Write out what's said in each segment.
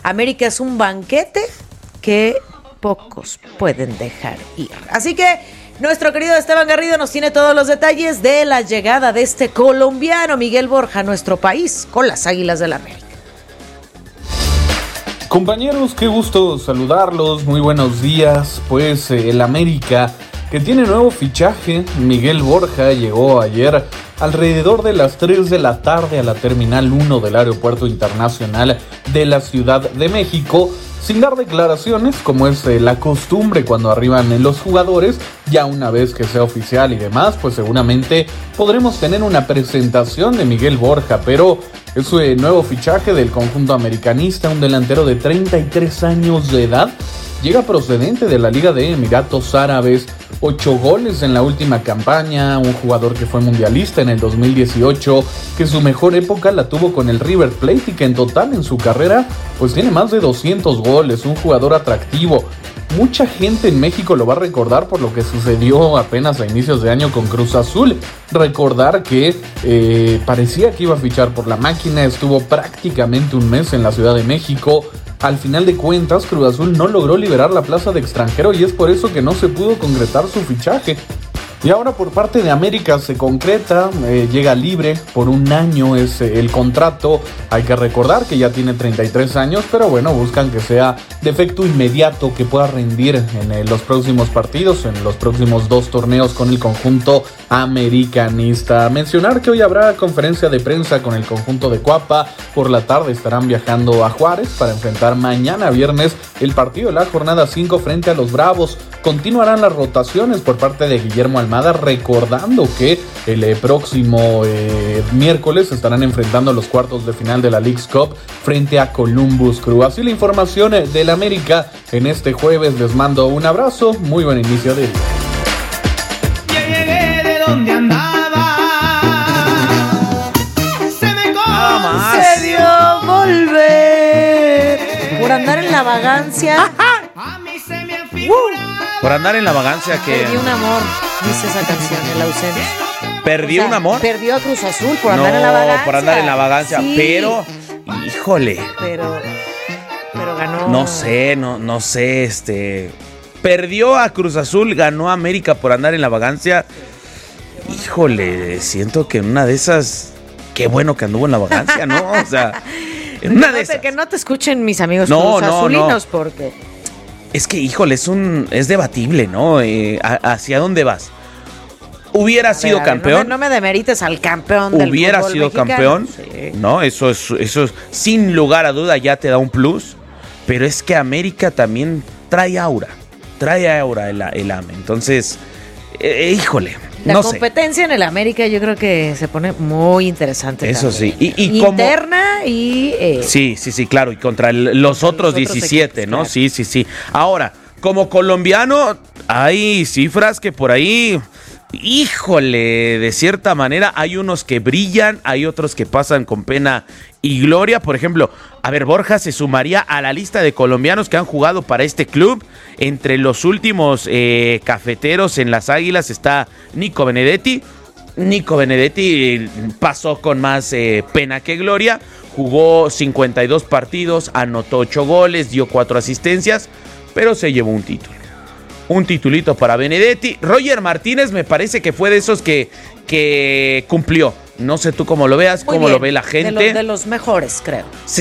América es un banquete que pocos pueden dejar ir. Así que nuestro querido Esteban Garrido nos tiene todos los detalles de la llegada de este colombiano Miguel Borja a nuestro país con las Águilas del América. Compañeros, qué gusto saludarlos, muy buenos días. Pues el América, que tiene nuevo fichaje, Miguel Borja, llegó ayer alrededor de las 3 de la tarde a la Terminal 1 del Aeropuerto Internacional de la Ciudad de México, sin dar declaraciones, como es la costumbre cuando arriban los jugadores. Ya una vez que sea oficial y demás, pues seguramente podremos tener una presentación de Miguel Borja, pero es un nuevo fichaje del conjunto americanista, un delantero de 33 años de edad. Llega procedente de la Liga de Emiratos Árabes, 8 goles en la última campaña, un jugador que fue mundialista en el 2018, que su mejor época la tuvo con el River Plate y que en total en su carrera pues tiene más de 200 goles, un jugador atractivo. Mucha gente en México lo va a recordar por lo que sucedió apenas a inicios de año con Cruz Azul. Recordar que parecía que iba a fichar por la máquina, estuvo prácticamente un mes en la Ciudad de México. Al final de cuentas, Cruz Azul no logró liberar la plaza de extranjero y es por eso que no se pudo concretar su fichaje. Y ahora por parte de América se concreta, llega libre por un año es el contrato. Hay que recordar que ya tiene 33 años, pero bueno, buscan que sea de efecto inmediato, que pueda rendir en los próximos partidos, en los próximos 2 torneos con el conjunto americanista. Mencionar que hoy habrá conferencia de prensa con el conjunto de Cuapa. Por la tarde estarán viajando a Juárez para enfrentar mañana viernes el partido de la jornada 5 frente a los Bravos. Continuarán las rotaciones por parte de Guillermo Almada, recordando que el próximo miércoles estarán enfrentando los cuartos de final de la Leagues Cup frente a Columbus Crew. Así la información del América en este jueves. Les mando un abrazo, muy buen inicio de día. Ya llegué de donde andaba, se me concedió volver por andar en la vagancia. a mí se me afigura. Por andar en la vagancia que... Perdí un amor, dice esa canción, el ausente. ¿Perdió un amor? Perdió a Cruz Azul por andar en la vagancia. Por andar en la vagancia, sí. pero... Híjole. Pero ganó. No sé, perdió a Cruz Azul, ganó a América por andar en la vagancia. Híjole, siento que en una de esas... Qué bueno que anduvo en la vagancia, ¿no? O sea, en una de esas... Que no te escuchen mis amigos Cruz Azulinos, porque... Es que, híjole, es debatible, ¿no? ¿Hacia dónde vas? ¿Hubiera sido campeón? No me demerites al campeón del ¿Hubiera fútbol sido mexicano? campeón? Sí. No, eso es, sin lugar a duda ya te da un plus. Pero es que América también trae aura el AME. Entonces, híjole, La competencia en el América yo creo que se pone muy interesante. Eso también. sí. Y interna y... Sí, claro. Y contra los otros 17, equipos, ¿no? Claro. Sí. Ahora, como colombiano, hay cifras que por ahí... Híjole, de cierta manera hay unos que brillan, hay otros que pasan con pena y gloria. Por ejemplo, Borja se sumaría a la lista de colombianos que han jugado para este club. Entre los últimos cafeteros en las Águilas está Nico Benedetti. Nico Benedetti pasó con más pena que gloria. Jugó 52 partidos, anotó 8 goles, dio 4 asistencias, pero se llevó un título. Un titulito para Benedetti. Roger Martínez me parece que fue de esos que cumplió. No sé tú cómo lo veas, cómo lo ve la gente. De los mejores, creo.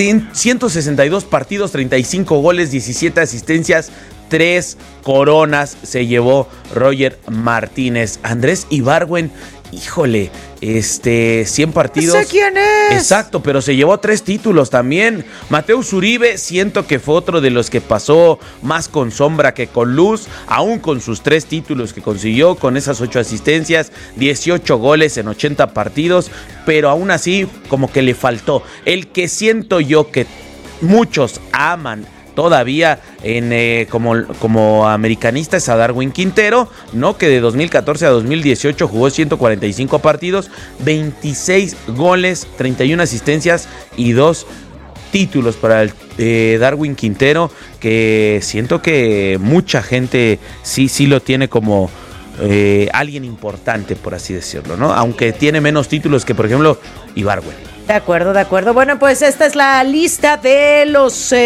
162 partidos, 35 goles, 17 asistencias, 3 coronas se llevó Roger Martínez. Andrés Ibargüen, híjole, 100 partidos. No sé quién es. Exacto, pero se llevó 3 títulos también. Mateus Uribe, siento que fue otro de los que pasó más con sombra que con luz, aún con sus 3 títulos que consiguió, con esas 8 asistencias, 18 goles en 80 partidos, pero aún así como que le faltó. El que siento yo que muchos aman todavía como americanista es a Darwin Quintero, ¿no? Que de 2014 a 2018 jugó 145 partidos, 26 goles, 31 asistencias y 2 títulos para el Darwin Quintero, que siento que mucha gente sí lo tiene como alguien importante, por así decirlo, ¿no? Aunque tiene menos títulos que, por ejemplo, Ibargüen. De acuerdo. Bueno, pues esta es la lista de los